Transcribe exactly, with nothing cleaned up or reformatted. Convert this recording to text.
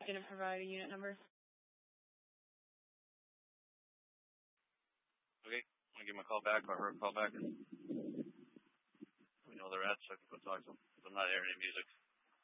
Didn't provide a unit number. Okay, I'm going to give them a call back, or her a call back. We know they're at, so I can go talk to them. I'm not hearing any music.